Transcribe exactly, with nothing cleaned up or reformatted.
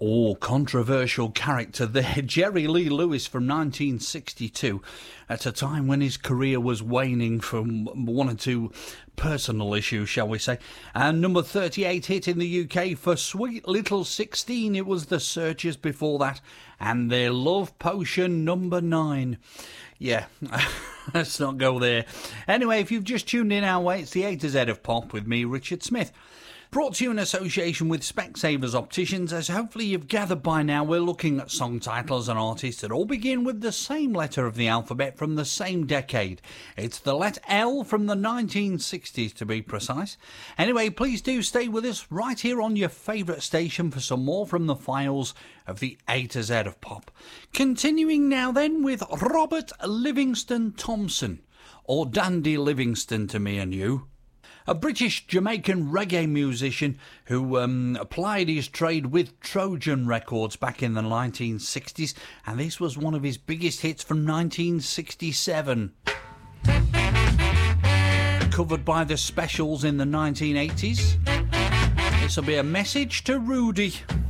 Oh, controversial character there, Jerry Lee Lewis from nineteen sixty-two, at a time when his career was waning from one or two personal issues, shall we say. And number thirty-eight hit in the U K for Sweet Little sixteen, it was the Searchers before that, and their Love Potion number nine. Yeah, let's not go there. Anyway, if you've just tuned in our way, it's the A to Z of Pop with me, Richard Smith. Brought to you in association with Specsavers Opticians. As hopefully you've gathered by now, we're looking at song titles and artists that all begin with the same letter of the alphabet from the same decade. It's the letter L from the nineteen sixties to be precise. Anyway, please do stay with us right here on your favourite station for some more from the files of the A to Z of Pop. Continuing now then with Robert Livingston Thompson, or Dandy Livingston to me and you. A British-Jamaican reggae musician who um, applied his trade with Trojan Records back in the nineteen sixties, and this was one of his biggest hits from nineteen sixty-seven. Covered by the Specials in the nineteen eighties. This will be A Message to Rudy.